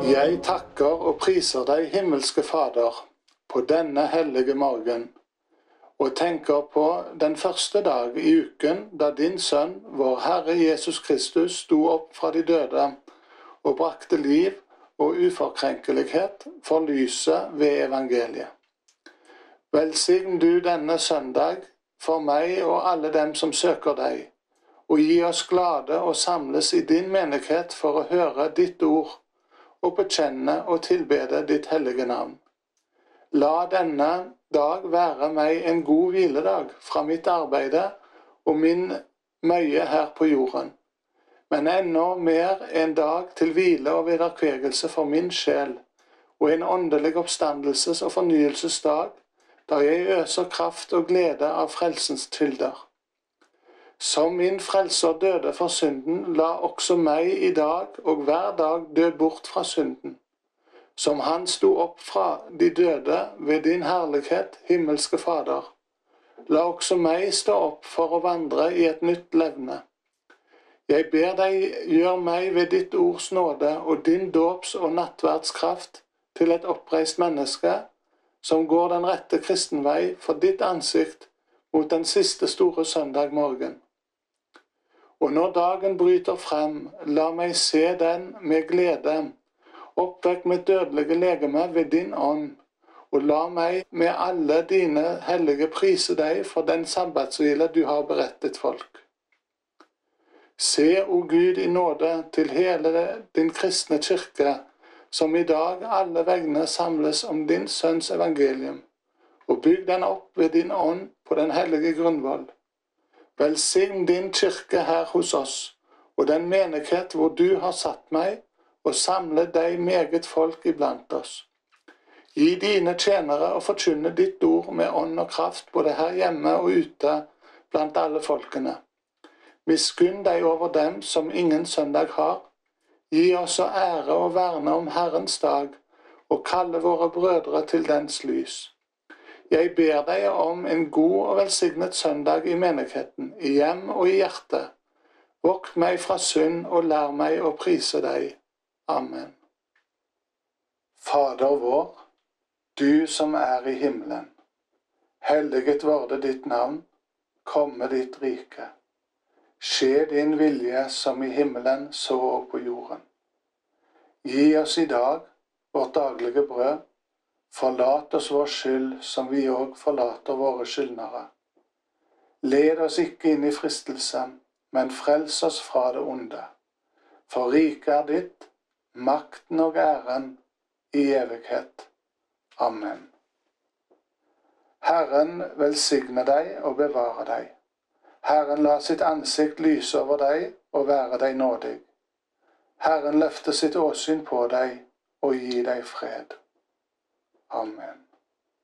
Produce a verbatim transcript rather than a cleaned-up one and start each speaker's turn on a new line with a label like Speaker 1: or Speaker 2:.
Speaker 1: Jeg takker og priser deg, himmelske Fader, på denne hellige morgen, og tenker på den første dag i uken da din sønn, vår Herre Jesus Kristus, sto opp fra de døde og brakte liv og uforkrenkelighet for lyset ved evangeliet. Velsign du denne søndag for meg og alle dem som søker deg, og gi oss glade og samles i din menighet for å høre ditt ord og bekjenne og tilbede ditt hellige navn. La denne dag være meg en god hviledag fra mitt arbeide og min møye her på jorden, men enda mer en dag til hvile og vederkvegelse for min sjel, og en åndelig oppstandelses- og fornyelsesdag, da jeg øser kraft og glede av frelsens kilder. Som min frelser døde for synden, la også meg i dag og hver dag dø bort fra synden. Som han sto opp fra de døde ved din herlighet, himmelske Fader. La også meg stå opp for å vandre i et nytt levne. Jeg ber deg, gjør meg ved ditt ords nåde og din dåps- og nattverdskraft til et oppreist menneske, som går den rette kristenvei for ditt ansikt mot den siste store søndag morgen. Og når dagen bryter frem, la meg se den med glede, oppvekk mitt dødelige legeme ved din ånd, og la meg med alle dine hellige prise deg for den sabbatshvile du har beredt ditt folk. Se, o Gud, i nåde til hele din kristne kirke, som i dag alle vegne samles om din sønns evangelium, og bygg den opp ved din ånd på den hellige grunnvoll. Velsign din kirke her hos oss, og den menighet hvor du har satt meg, og samle deg meget folk iblant oss. Gi dine tjenere å forkynne ditt ord med ånd og kraft, både her hjemme og ute blant alle folkene. Miskunn deg over dem som ingen søndag har. Gi oss å ære og verne om Herrens dag, og kalle våre brødre til dens lys. Jeg ber deg om en god og velsignet søndag i menigheten, i hjem og i hjertet. Vokt meg fra synd og lær meg å prise deg. Amen. Fader vår, du som er i himmelen. Helliget vorde ditt navn, komme ditt rike. Skje din vilje som i himmelen så og på jorden. Gi oss i dag vårt daglige brød. Forlat oss vår skyld, som vi òg forlater våre skyldnere. Led oss ikke inn i fristelse, men frels oss fra det onde. For riket er ditt, makten og æren i evighet. Amen. Herren velsigne deg og bevare deg. Herren la sitt ansikt lyse over deg og være deg nådig. Herren løfte sitt åsyn på deg og gi deg fred. Amen.